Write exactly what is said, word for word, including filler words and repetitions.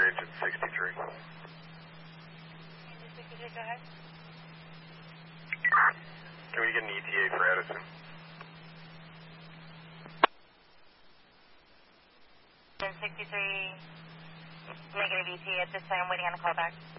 engine sixty-three. Engine sixty-three, go ahead. Can we get an E T A for Edison? Engine sixty-three, negative E T A at this time, waiting on a call back.